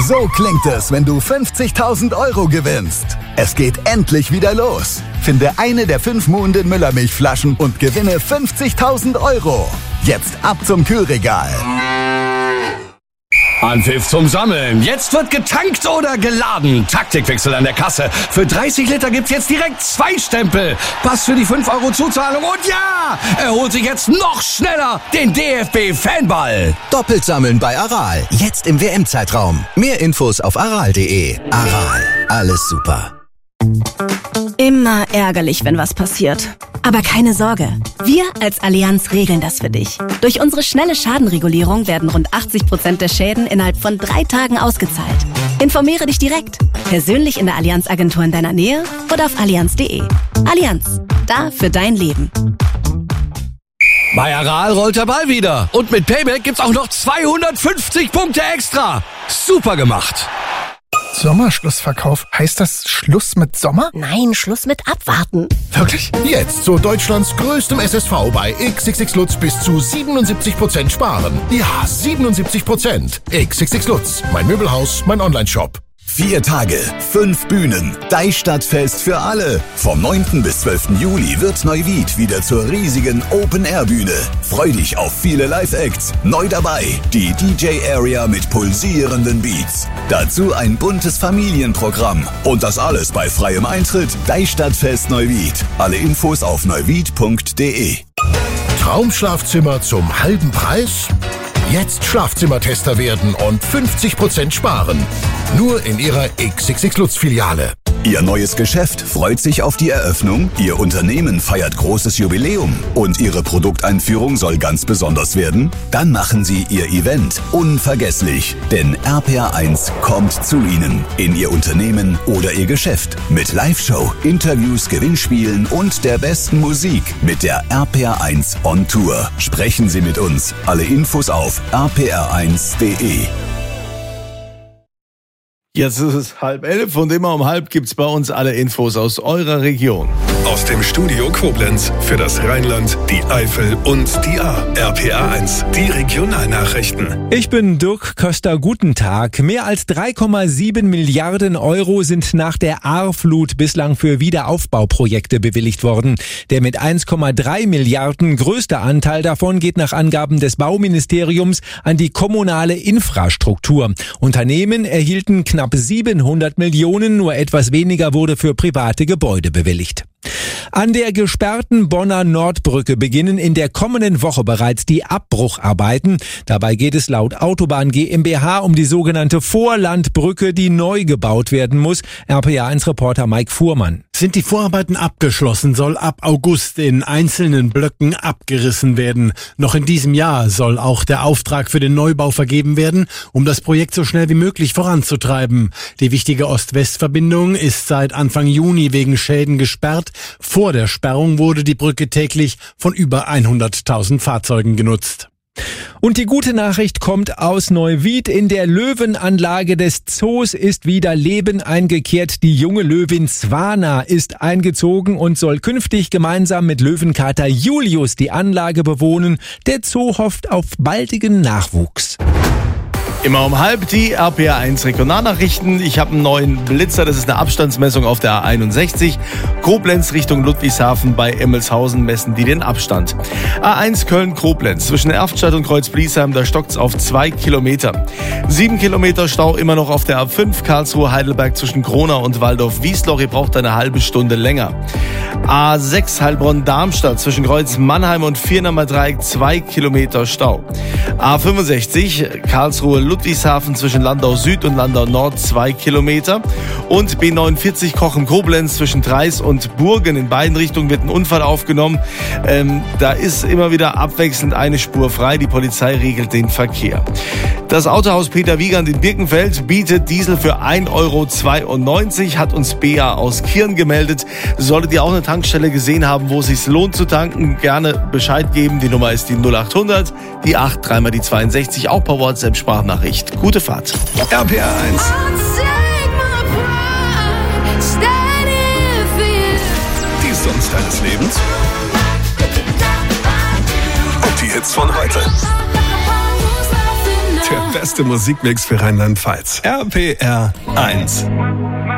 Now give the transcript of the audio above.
So klingt es, wenn du 50.000 Euro gewinnst. Es geht endlich wieder los. Finde eine der 5 Muhnden Müllermilchflaschen und gewinne 50.000 Euro. Jetzt ab zum Kühlregal. Anpfiff zum Sammeln. Jetzt wird getankt oder geladen. Taktikwechsel an der Kasse. Für 30 Liter gibt's jetzt direkt 2 Stempel. Pass für die 5 Euro Zuzahlung und ja, er holt sich jetzt noch schneller den DFB-Fanball. Doppelt sammeln bei Aral. Jetzt im WM-Zeitraum. Mehr Infos auf aral.de. Aral. Alles super. Immer ärgerlich, wenn was passiert. Aber keine Sorge. Wir als Allianz regeln das für dich. Durch unsere schnelle Schadenregulierung werden rund 80% der Schäden innerhalb von 3 Tagen ausgezahlt. Informiere dich direkt. Persönlich in der Allianz-Agentur in deiner Nähe oder auf allianz.de. Allianz. Da für dein Leben. Bei Aral rollt der Ball wieder. Und mit Payback gibt's auch noch 250 Punkte extra. Super gemacht. Sommerschlussverkauf. Heißt das Schluss mit Sommer? Nein, Schluss mit Abwarten. Wirklich? Jetzt zu Deutschlands größtem SSV bei XXX Lutz bis zu 77% sparen. Ja, 77%. XXX Lutz. Mein Möbelhaus, mein Onlineshop. 4 Tage, 5 Bühnen, Deichstadtfest für alle. Vom 9. bis 12. Juli wird Neuwied wieder zur riesigen Open-Air-Bühne. Freu dich auf viele Live-Acts. Neu dabei, die DJ-Area mit pulsierenden Beats. Dazu ein buntes Familienprogramm. Und das alles bei freiem Eintritt. Deichstadtfest Neuwied. Alle Infos auf neuwied.de. Traumschlafzimmer zum halben Preis? Jetzt Schlafzimmertester werden und 50% sparen. Nur in Ihrer XXX Lutz Filiale. Ihr neues Geschäft freut sich auf die Eröffnung, Ihr Unternehmen feiert großes Jubiläum und Ihre Produkteinführung soll ganz besonders werden? Dann machen Sie Ihr Event unvergesslich, denn RPR1 kommt zu Ihnen, in Ihr Unternehmen oder Ihr Geschäft. Mit Live-Show, Interviews, Gewinnspielen und der besten Musik mit der RPR1 on Tour. Sprechen Sie mit uns. Alle Infos auf rpr1.de. Jetzt ist es 10:30 und immer um 10:30 gibt's bei uns alle Infos aus eurer Region. Aus dem Studio Koblenz für das Rheinland, die Eifel und die Ahr. RPR1, die Regionalnachrichten. Ich bin Dirk Köster, guten Tag. Mehr als 3,7 Milliarden Euro sind nach der Ahrflut bislang für Wiederaufbauprojekte bewilligt worden. Der mit 1,3 Milliarden größte Anteil davon geht nach Angaben des Bauministeriums an die kommunale Infrastruktur. Unternehmen erhielten knapp 700 Millionen, nur etwas weniger wurde für private Gebäude bewilligt. An der gesperrten Bonner Nordbrücke beginnen in der kommenden Woche bereits die Abbrucharbeiten. Dabei geht es laut Autobahn GmbH um die sogenannte Vorlandbrücke, die neu gebaut werden muss. RPA1-Reporter Mike Fuhrmann. Sind die Vorarbeiten abgeschlossen, soll ab August in einzelnen Blöcken abgerissen werden. Noch in diesem Jahr soll auch der Auftrag für den Neubau vergeben werden, um das Projekt so schnell wie möglich voranzutreiben. Die wichtige Ost-West-Verbindung ist seit Anfang Juni wegen Schäden gesperrt. Vor der Sperrung wurde die Brücke täglich von über 100.000 Fahrzeugen genutzt. Und die gute Nachricht kommt aus Neuwied. In der Löwenanlage des Zoos ist wieder Leben eingekehrt. Die junge Löwin Zwana ist eingezogen und soll künftig gemeinsam mit Löwenkater Julius die Anlage bewohnen. Der Zoo hofft auf baldigen Nachwuchs. Immer um 10:30 die RPR1 Regionalnachrichten. Ich habe einen neuen Blitzer, das ist eine Abstandsmessung auf der A61. Koblenz Richtung Ludwigshafen, bei Emmelshausen messen die den Abstand. A1 Köln-Koblenz, zwischen Erftstadt und Kreuzbliesheim, da stockt's auf 2 Kilometer. 7 Kilometer Stau immer noch auf der A5 Karlsruhe-Heidelberg zwischen Kronau und Waldorf-Wiesloch. Ihr braucht eine halbe Stunde länger. A6 Heilbronn-Darmstadt zwischen Kreuz Mannheim und Viernamer Dreieck 2 Kilometer Stau. A65 Karlsruhe-Ludwigshafen zwischen Landau Süd und Landau Nord 2 Kilometer. Und B49 Cochem-Koblenz zwischen Treis und Burgen. In beiden Richtungen wird ein Unfall aufgenommen. Da ist immer wieder abwechselnd eine Spur frei. Die Polizei regelt den Verkehr. Das Autohaus Peter Wiegand in Birkenfeld bietet Diesel für 1,92 €, hat uns Bea aus Kirn gemeldet. Solltet ihr auch eine Tankstelle gesehen haben, wo es sich lohnt zu tanken, gerne Bescheid geben. Die Nummer ist die 0800, die 8, dreimal die 62, auch per WhatsApp Sprachnachricht. Gute Fahrt. RPR1. Die Songs deines Lebens. Und die Hits von heute. Der beste Musikmix für Rheinland-Pfalz. RPR 1.